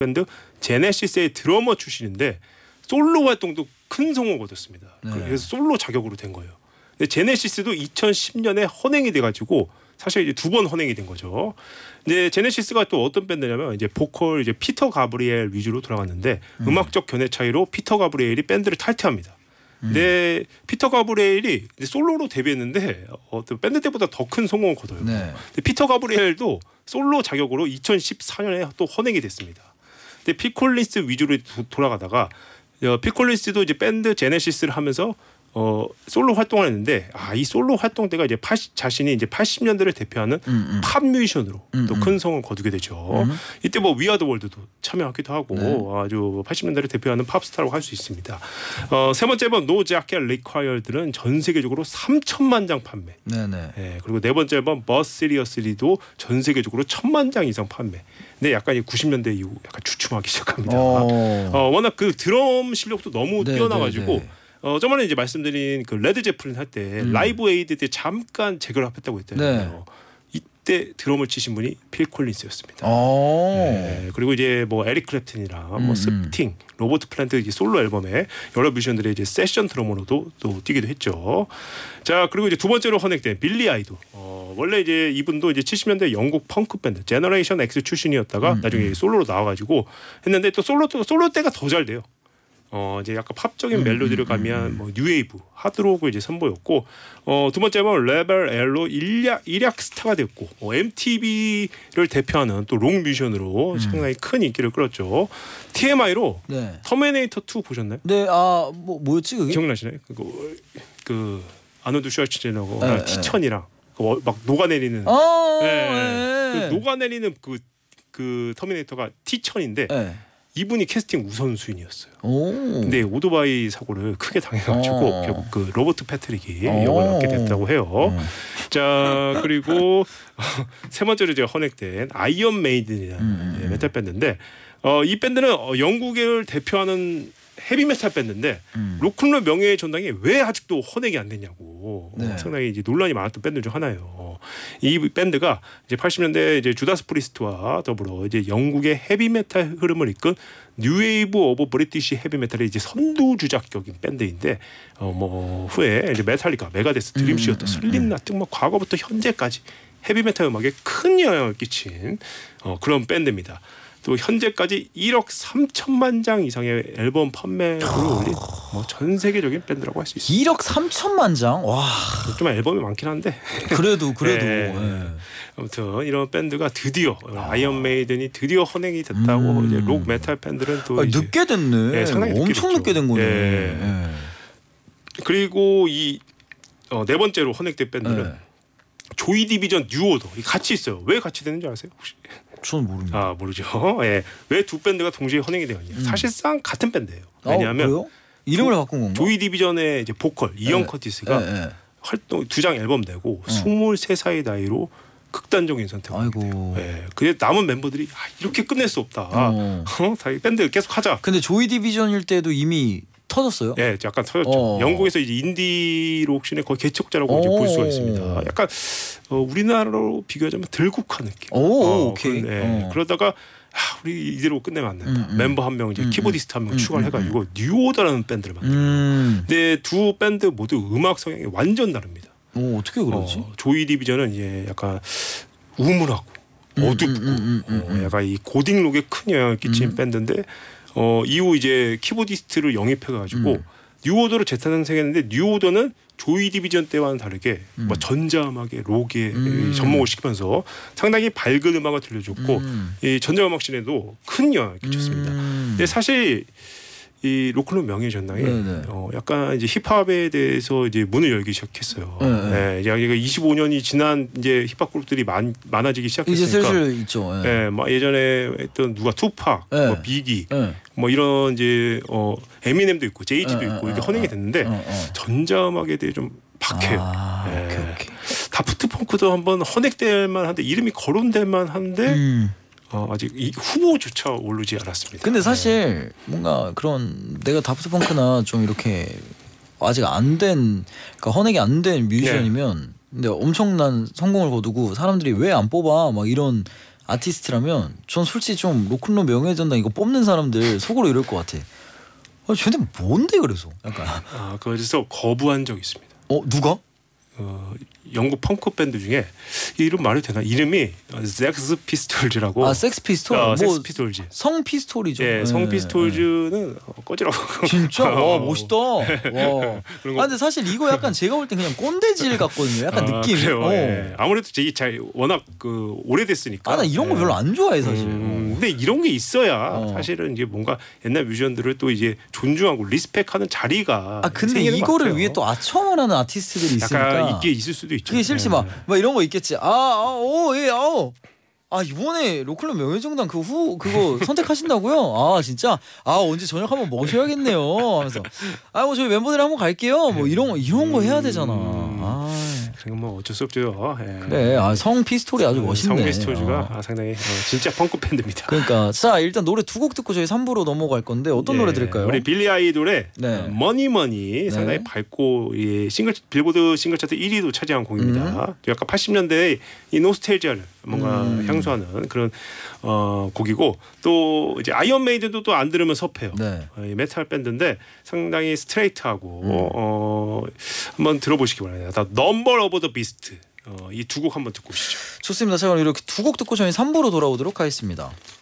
밴드 제네시스의 드러머 출신인데 솔로 활동도 큰 성공을 거뒀습니다. 네. 그래서 솔로 자격으로 된 거예요. 근데 제네시스도 2010년에 헌행이 돼가지고 사실 이제 2번 헌행이 된 거죠. 근데 제네시스가 또 어떤 밴드냐면 이제 보컬 이제 피터 가브리엘 위주로 돌아갔는데 음악적 견해 차이로 피터 가브리엘이 밴드를 탈퇴합니다. 근데 피터 가브리엘이 이제 솔로로 데뷔했는데 어떤 밴드 때보다 더 큰 성공을 거둬요. 네. 근데 피터 가브리엘도 솔로 자격으로 2014년에 또 헌행이 됐습니다. 근데 피 콜린스 위주로 돌아가다가 피 콜린스도 이제 밴드 제네시스를 하면서 솔로 활동을 했는데 이 솔로 활동 때가 이제 자신이 이제 80년대를 대표하는 팝 뮤지션으로 또 큰 성을 거두게 되죠. 이때 뭐 위아더 월드도 참여하기도 하고 네. 아주 80년대를 대표하는 팝스타라고 할 수 있습니다. 세 번째 앨범 노 자켓 리콰이어드는 전 세계적으로 3천만 장 판매. 네네. 예, 그리고 네 번째 앨범 버스 시리어스리도 전 세계적으로 1,000만 장 이상 판매. 근데 약간 이 90년대 이후 약간 주춤하기 시작합니다. 워낙 그 드럼 실력도 너무 네, 뛰어나가지고. 네, 네. 저번에 이제 말씀드린 그 레드 제플린 할 때 라이브 에이드 때 잠깐 재결 합했다고 했잖아요. 이때 드럼을 치신 분이 필 콜린스였습니다. 네, 그리고 이제 뭐 에릭 클랩튼이랑 뭐 스팅, 로버트 플랜트 이제 솔로 앨범에 여러 뮤지션들의 이제 세션 드러머로도 또 뛰기도 했죠. 자, 그리고 이제 두 번째로 헌액된 빌리 아이도. 원래 이제 이분도 이제 70년대 영국 펑크 밴드 제너레이션 X 출신이었다가 나중에 솔로로 나와가지고 했는데 또 솔로 때가 더 잘 돼요. 이제 약간 팝적인 멜로디를 가미한 뭐 뉴웨이브, 하드로그 이제 선보였고 두 번째 앨범 레벨 L로 일약 스타가 됐고 MTV를 대표하는 또 록 뮤지션으로 상당히 큰 인기를 끌었죠. TMI로 네. 터미네이터 2 보셨나요? 네, 뭐였지 그게? 기억나시나요? 그 아노드 슈왈츠제너거 네, 티천이랑 막 녹아내리는 네. 그 녹아내리는 그 터미네이터가 티천인데 네. 이분이 캐스팅 우선순위였어요. 오. 근데 오토바이 사고를 크게 당해가지고 결국 그 로버트 패트릭이 역을 맡게 됐다고 해요. 자, 그리고 세 번째로 이제 헌액된 아이언 메이든이라는 메탈 밴드인데 이 밴드는 영국을 대표하는 헤비 메탈 밴드인데 로큰롤 명예의 전당에 왜 아직도 헌액이 안 됐냐고 네. 상당히 이제 논란이 많았던 밴드 중 하나예요. 이 밴드가 이제 80년대 이제 주다스 프리스트와 더불어 이제 영국의 헤비 메탈 흐름을 이끈 뉴웨이브 오브 브리티시 헤비 메탈의 이제 선두주자격인 밴드인데 뭐 후에 이제 메탈리카, 메가데스, 드림시어터, 슬립낫 등 뭐 과거부터 현재까지 헤비 메탈 음악에 큰 영향을 끼친 그런 밴드입니다. 또 현재까지 1억 3천만 장 이상의 앨범 판매를 올린 뭐 전 세계적인 밴드라고 할 수 있습니다. 2억 3천만 장? 와. 좀 앨범이 많긴 한데 그래도. 네. 네. 아무튼 이런 밴드가 드디어 아이언 메이든이 드디어 헌행이 됐다고 이제 록 메탈 밴드는 또 이제 늦게 됐네. 네, 상당히 엄청 늦게 된 거네. 네. 네. 그리고 이 네 번째로 헌액된 밴드는 네. 조이 디비전 뉴오더 같이 있어요. 왜 같이 되는지 아세요? 혹시? 저는 모릅니다. 모르죠. 예. 왜 두 밴드가 동시에 헌행이 되었냐? 사실상 같은 밴드예요. 왜냐하면 그래요? 이름을 바꾼 건가? 조이 디비전의 이제 보컬 이언 커티스가 활동 2장 앨범 내고 23살의 나이로 극단적인 선택을 하게 돼요. 예. 그래 남은 멤버들이 이렇게 끝낼 수 없다. 다 밴드 계속 하자. 근데 조이 디비전일 때도 이미 터졌어요? 예, 약간 터졌죠. 영국에서 이제 인디록 씬의 거의 개척자라고 이제 볼 수가 있습니다. 약간 우리나라로 비교하자면 들국화 느낌. 오케이. 그러다가 우리 이대로 끝내면 안 된다. 멤버 한 명 이제 키보디스트 한 명 추가를 해가지고 뉴오더라는 밴드를 만들어요. 근데 두 밴드 모두 음악 성향이 완전 다릅니다. 어떻게 그러지? 조이 디비전은 이제 약간 우물하고 어둡고 약간 이 고딩록에 큰 영향을 끼친 밴드인데 이후 이제 키보디스트를 영입해가지고 뉴오더로 재탄생했는데 뉴오더는 조이 디비전 때와는 다르게 뭐 전자음악의 록에 접목을 시키면서 상당히 밝은 음악을 들려줬고 이 전자음악 씬에도 큰 영향을 끼쳤습니다. 근데 사실 이 로큰롤 명예 전당이 약간 이제 힙합에 대해서 이제 문을 열기 시작했어요. 이제 25년이 지난 이제 힙합 그룹들이 많아지기 시작했으니까 이제 슬슬 있죠. 막 예전에 했던 누가 투팍, 뭐 비기, 뭐 이런 이제 에미넴도 있고 제이지도 있고 이게 헌행이 됐는데 전자음악에 대해 좀 박해요. 오케이. 다프트 펑크도 한번 헌액될 만한데 이름이 거론될 만한데. 아직 이 후보조차 오르지 않았습니다. 근데 사실 뭔가 그런 내가 다프트 펑크나 좀 이렇게 아직 안 된, 그러니까 헌액이 안 된 뮤지션이면 근데 엄청난 성공을 거두고 사람들이 왜 안 뽑아 막 이런 아티스트라면 전 솔직히 좀 로큰롤 명예전당 이거 뽑는 사람들 속으로 이럴 것 같아. 쟤네 뭔데 그래서 약간. 그래서 거부한 적이 있습니다. 누가? 영국 펑크 밴드 중에 이름 말이 되나? 이름이 섹스 피스톨즈라고. 섹스 피스톨. 섹스 피스톨즈. 성 피스톨이죠. 네, 성 피스톨즈는 꺼지라고. 진짜 와 멋있다. 와. 근데 사실 이거 약간 제가 볼 땐 그냥 꼰대질 같거든요. 약간 느낌. 그래요. 네. 아무래도 이게 워낙 오래됐으니까. 나 이런 거 별로 안 좋아해 사실. 근데 이런 게 있어야 사실은 이제 뭔가 옛날 뮤지션들을 또 이제 존중하고 리스펙하는 자리가. 근데 이거를 위해 또 아청을 하는 아티스트들이 있으니까. 약간 이게 있을 수도 있죠. 그게 싫지 막 이런 거 있겠지. 이번에 로컬로 명예정당 그거 선택하신다고요? 진짜 언제 저녁 한번 모셔야겠네요. 하면서 뭐 저희 멤버들 한번 갈게요. 뭐 이런 거 해야 되잖아. 그건 뭐 어쩔 수 없죠. 그래. 성 피스톨이 아주 멋있네. 성 피스톨즈가 상당히 진짜 펑크 밴드입니다. 그러니까 자 일단 노래 두 곡 듣고 저희 3부로 넘어갈 건데 어떤 노래 들을까요? 우리 빌리 아이돌의 머니 상당히 밝고 빌보드 싱글 차트 1위도 차지한 곡입니다. 약간 80년대의 이 노스텔지아를 뭔가 향수하는 그런 곡이고 또 이제 아이언 메이든도 또 안 들으면 섭해요. 메탈 밴드인데 상당히 스트레이트하고 한번 들어보시기 바랍니다. 넘버 오브 더 비스트 이 두 곡 한번 듣고 오시죠. 좋습니다. 자 그럼 이렇게 두 곡 듣고 저희 3부로 돌아오도록 하겠습니다.